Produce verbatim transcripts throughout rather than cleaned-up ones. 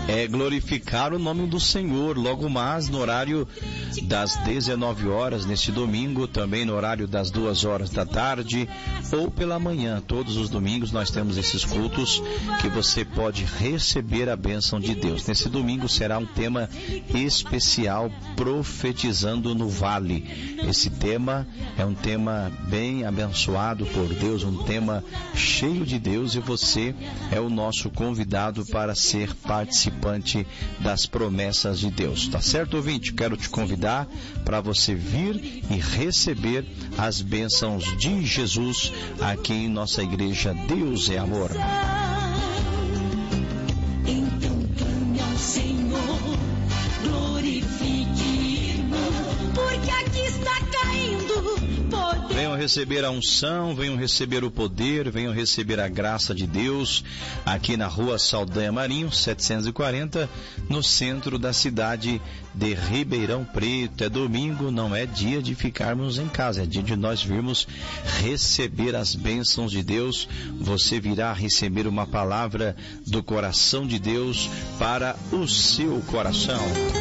é glorificar o nome do Senhor, logo mais no horário das dezenove horas, neste domingo, também no horário das duas horas da tarde, ou pela manhã. Todos os domingos nós temos esses cultos que você pode receber a bênção de Deus. Nesse domingo será um tema especial, profetizando no vale. Esse tema é um tema bem abençoado por Deus, um tema cheio de Deus, e você é o nosso convidado para ser participante das promessas de Deus. Tá certo, ouvinte? Quero te convidar para você vir e receber as bênçãos de Jesus aqui em nossa igreja Deus é Amor. Então clame ao Senhor, glorifique, irmão, porque aqui está caindo poder. Venham receber a unção, venham receber o poder, venham receber a graça de Deus aqui na rua Saldanha Marinho, setecentos e quarenta, no centro da cidade de Ribeirão Preto. É domingo, não é dia de ficarmos em casa, é dia de nós virmos receber as bênçãos de Deus. Você virá receber uma palavra do coração de Deus para o seu coração.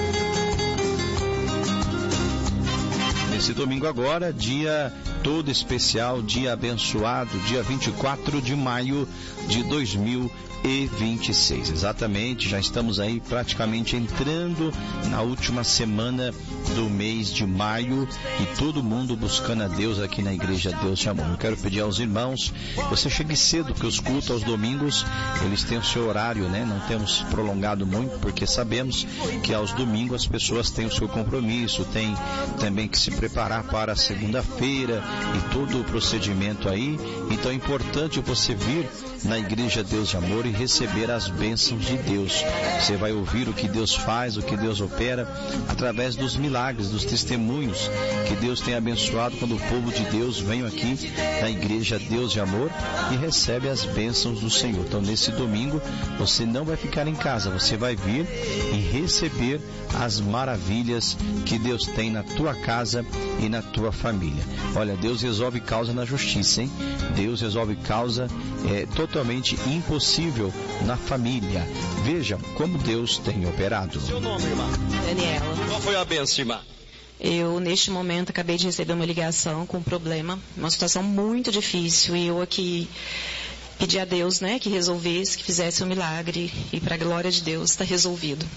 Nesse domingo agora, dia todo especial, dia abençoado, dia vinte e quatro de maio de dois mil e vinte e seis. Exatamente, já estamos aí praticamente entrando na última semana do mês de maio e todo mundo buscando a Deus aqui na igreja Deus de Amor. Eu quero pedir aos irmãos, você chegue cedo, que os cultos aos domingos, eles têm o seu horário, né? Não temos prolongado muito, porque sabemos que aos domingos as pessoas têm o seu compromisso, têm também que se preparar para a segunda-feira e todo o procedimento aí. Então é importante você vir na igreja Deus de Amor e receber as bênçãos de Deus. Você vai ouvir o que Deus faz, o que Deus opera, através dos milagres, dos testemunhos que Deus tem abençoado quando o povo de Deus vem aqui na igreja Deus de Amor e recebe as bênçãos do Senhor. Então nesse domingo você não vai ficar em casa, você vai vir e receber as maravilhas que Deus tem na tua casa e na tua família. Olha, Deus resolve causa na justiça, hein? Deus resolve causa é, totalmente impossível na família. Veja como Deus tem operado. Seu nome, irmã? Daniela. Qual foi a bênção, irmã? Eu, neste momento, acabei de receber uma ligação com um problema, uma situação muito difícil, e eu aqui pedi a Deus, né, que resolvesse, que fizesse um milagre, e para a glória de Deus está resolvido.